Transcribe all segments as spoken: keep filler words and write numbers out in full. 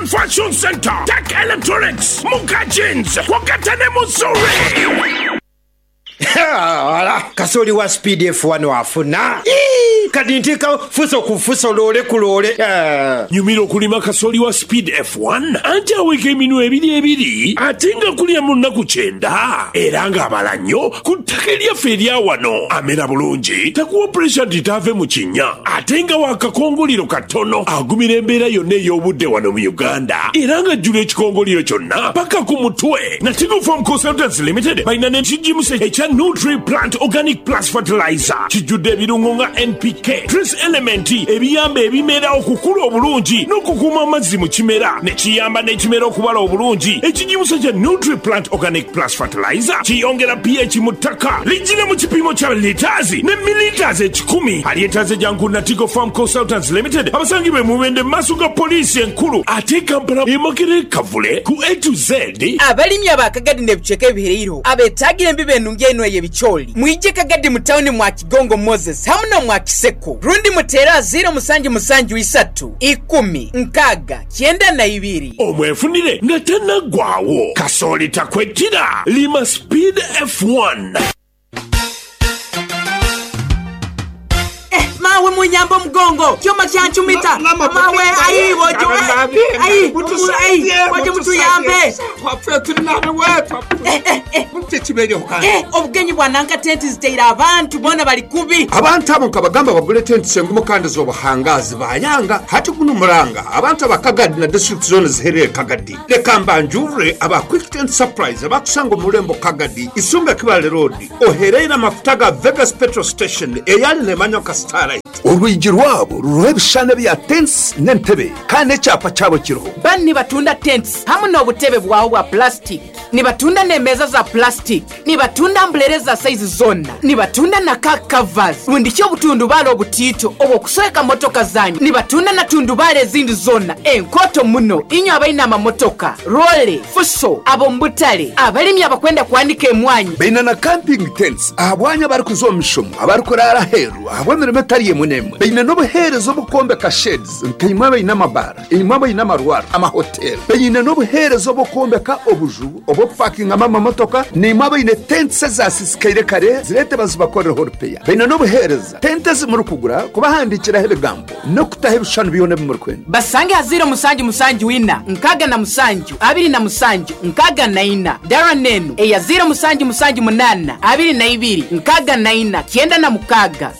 Fashion Center, Tech Electronics, Mukachins, Wakatane Musuri. Ala, kasoli wa speed F one wafuna. Kadintika fuso kufuso lole kulole. Nyumiro kulima kasoli wa speed F one. Anja weke minu ebidi ebidi. Atinga kulia muna kuchenda. Eranga balanyo kutakelia feria wano. Amena bulungi takuwa pressure ditave muchinya. Atenga waka kongoliro katono. Agumire mbera yone yobude wano mu Uganda. Eranga jule chikongoliro chonna. Paka kumutwe. Natigo Farm Consultants Limited. Bainane chijimuse echa Nutri Plant Organic Plus Fertilizer. Chijude birungonga N P K. Trace Elementi. Ebiyambe ebimera okukula obulungi. Nokukuma amazzi mu kimera. Ne kiyamba n'ekimera okubala obulungi. Ekijimusa kya Nutri Plant Organic Plus Fertilizer. Kiyongera pH mu ttaka. Lijjira mu kipimo kya litaazi ne mililitaazi ekikumi. Alietaazi jangu Natigo Farm Consultants Limited. Abasangibwe mu Bende maaso ga poliisi enkulu. Ate Kampala emagere kavule ku A to Z. Abalimi abakagadi ne bucheke ebihereiro. Abetagira embibe ennungi eno eyebicholi. Mwije kagadi mu town mwa Kigongo Moses. Hamuna mwa Kiseko. Rundi mutera zero musanji musanji wisatu. Ikumi. Nkaga. Kienda na ibiri. Omwefunire nga tannagwawo. Kasoli takwetira. Lima Speed F one. Mawe munyambo mgongo kyoma kyanchumita mawe ayi bojo ayi ayi waje mutu yambe twapfe turi nabe wetu mutse kibere hokana obugenyi bwananga tent ziteira abantu bona bali kubi abantu abo kabagamba bagule tent sengumo kandi zo bahangazi bayanga hati kuno muranga abantu abakagadi na district zone zihereye Kagadi lekamba njure aba quick tent surprise abakusango mulembo Kagadi isunga Kibale road oherera mafutaga Vegas petrol station eyali ne manyoka star urwigi rwabo ruruhe ibishane bya tents n'entebe kandi cyapa cyabo kiroho bani batunda tents hamwe n'obutebe bwaho bwa plastic ni batunda nemeza za plastic ni batunda umbrella za size zona ni batunda na car covers undi cyo butundu balo butito obo kusweka motoka zanyu ni batunda na tundubale zindi zona enkoto muno inyo abaina amamotoka role fuso abo mbutale abalimi abakwenda kuandika emwanyi beina na camping tents abwanya bari kuzomishomo abari kurara heru abonere metariye muneme beina no buherezo bukombe ka sheds nkayimwe beina mabara imwe beina marwara ama hotel beina no buherezo bukombe ka obuju obo parking ama motoka ni mwe beina tents za sisikaire kare zirete bazubakorera horpeya beina no buhereza tents muri kugura kubahandikira hebegambo no kutahebishano biyone mu rukwenda basange haziro musanji musanji wina nkaga na musanji abiri na musanji nkaga na ina dara nenu eya ziro musanji musanji munana abiri na ibiri nkaga na ina kienda na mukaga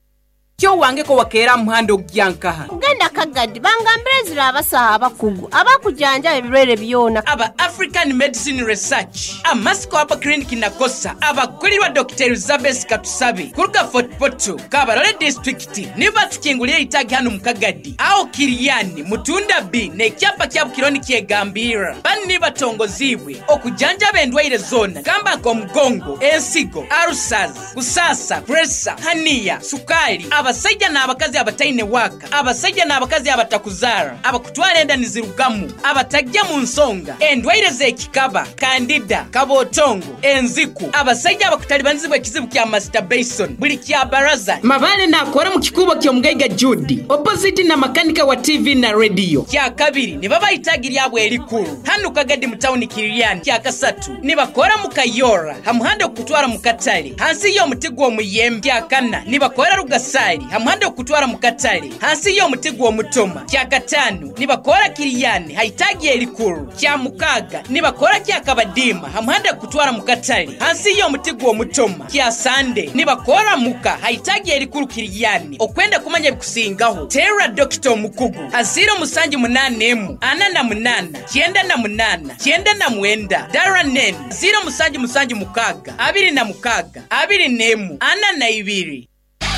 kyo wange ko wakera muhando gyankaha ugenda Kagadi bangambire zira abasaha abakugu abakujanja ebirwere byona aba African Medicine Research amasiko apa clinic nakosa abakulirwa Doctor Elizabeth Katusabe kuruka Fort Portal Kabarole district niba tukinguliye itagi hano mu Kagadi aho Kiriyani mutunda B ne cyapa cya kironi kyegambira bani niba tongozibwe okujanja bendwaire zona gamba ko mgongo ensigo arusaz kusasa pressure hania sukali abasajja n'abakazi abataine waka abasajja n'abakazi abatakuzara abakutwala enda nizirugamu abatajja mu nsonga endwaire z'ekikaba kandida kabotongo enziku abasajja abakutalibanizibwa ekizibu kya masturbation buli kya baraza mabale nakora mu kikubo kyo mugaiga Judy opposite na makanika wa T V na radio kya kabiri ne baba itagiri abwe elikuru hanu Kagadi mu town Kiriyani kya kasatu ne bakora mu Kayora hamuhande kutwara mu Katale hansi yo mutigo omuyembe kya kana ne bakora rugasali hamuhande kutwara mu Katale hansi yo mutigo omutoma kya gatanu ne bakora Kiriyani haitagi elikuru kya mukaga ne bakora kya kabadima hamuhande kutwara mu Katale hansi yo mutigo omutoma kya sande ne bakora muka haitagi elikuru Kiriyani okwenda kumanya bikusingaho Terra Doctor Mukugu haziro musanji munane mu anana munana kienda na munana kienda na mwenda dara nen ziro musanji musanji mukaga abiri na mukaga abiri nemu anana ibiri.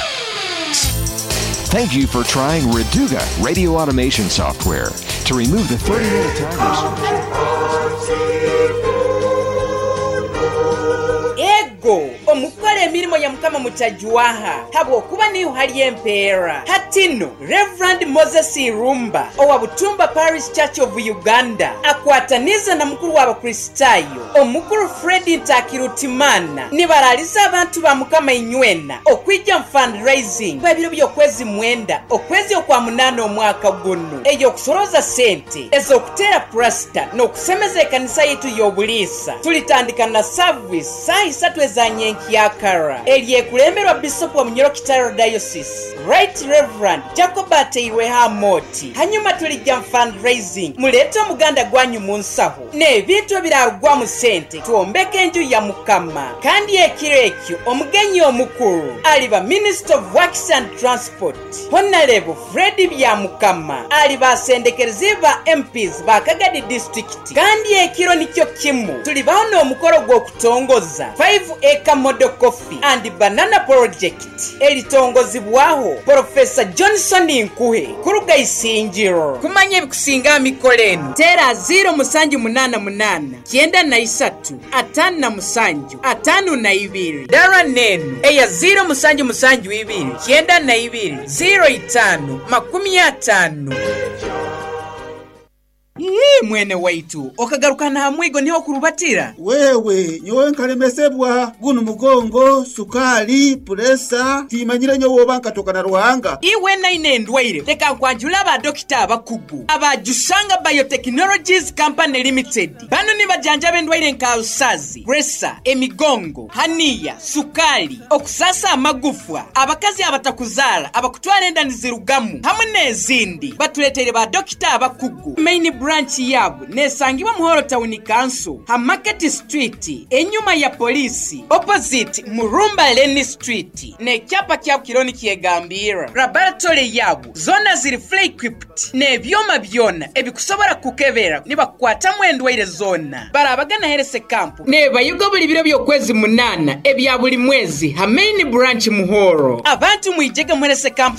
Thank you for trying Reduga radio automation software to remove the thirty minute timer. Ego, omuka okukola emirimu ya mukama mu kyajuwaha habw'okuba niyo hali empeera. Hatino Reverend Moses Irumba owa Butumba Parish Church of Uganda akwataniza na mukuru w'abakristaayo omukuru Fred Ntakirutimana nibaraliza abantu ba mukama inywena okwijja mu fundraising bw'ebiro by'okwezi mwenda okwezi okwa munana omwaka guno ey'okusoloza sente ez'okuteera plasta n'okusemeza ekanisa yetu y'obuliisa. Tulitandika na service saa isatu ezanyenkyakara eryekulemberwa Bishop wa Munyoro Kitaro Diocese Right Reverend Jacob Ateirwe Hamoti. Hanyuma tulijja mu fundraising muleete omuganda gwanyu mu nsaho n'ebintu ebiragwa mu sente tuombeke enju ya mukama. Kandi ekiro ekyo omugenyi omukulu aliba Minister of Works and Transport Honorable Fred Byamukama aliba asendekerezi ba M Ps ba Kagadi District. Kandi ekiro nikyo kimu tulibawo n'omukolo gw'okutongoza five acre model coffee and banana project eritongozibwaho Professor Johnson Nkuhe kuruga Isinjiro. Kumanya ebikusinga mikolo eno teera zero musanju munana munana kyenda na isatu atano na musanju atano na ibiri. Dara nenu eya zero musanju musanju ibiri kyenda na ibiri zero itano makumi atano. Yee mwene waitu okagarukana hamwigo niho kurubatira. Wewe nyowe nkalemesebwa guno mugongo sukali presa timanyira nyowe bankatoka na ruhanga. Iwe na ine ndwaire teka kwanjula ba dokita abakugu abajusanga Biotechnologies Company Limited. Bano ni bajanja bendwaire nkalusazi presa emigongo hania sukali okusasa amagufwa abakazi abatakuzala abakutwala endani zirugamu hamwe n'ezindi batuletere ba dokita abakugu. Main branch yabo nesangibwa Muhoro Town Council ha Market Street enyuma ya polisi opposite Murumba Lane Street ne kyapa kya kironi kyegambira. Laboratory yabo zona ziri fully equipped ne byoma byona ebikusobora kukebera niba kwata mwendwaire zona barabagana herese camp ne bayugo buli biro byokwezi munana ebya buli mwezi ha main branch Muhoro. Abantu mwijege muherese camp